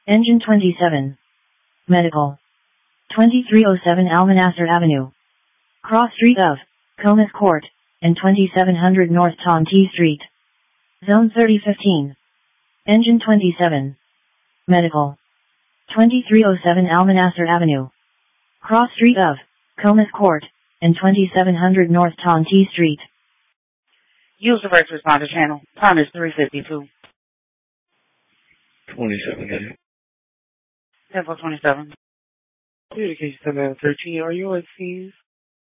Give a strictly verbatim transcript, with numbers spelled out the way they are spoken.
Engine twenty-seven. Medical. twenty-three oh seven Almanasser Avenue. Cross Street of Comas Court, and twenty-seven hundred North Tom T Street. Zone thirty fifteen. Engine twenty-seven. Medical. twenty-three oh seven Almanasser Avenue. Cross Street of Comas Court, and twenty-seven hundred North Tom T Street. Use the first responder channel. Time is three fifty-two. twenty-seven. ten four twenty-seven. Communication seven thirteen, are you on scenes?